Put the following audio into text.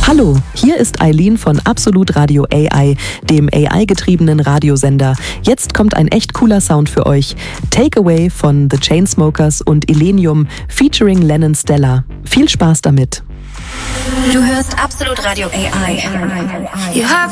Hallo, hier ist Eileen von Absolut Radio AI, dem AI-getriebenen Radiosender. Jetzt kommt ein echt cooler Sound für euch. Takeaway von The Chainsmokers und Illenium featuring Lennon Stella. Viel Spaß damit. Du hörst Absolut Radio AI.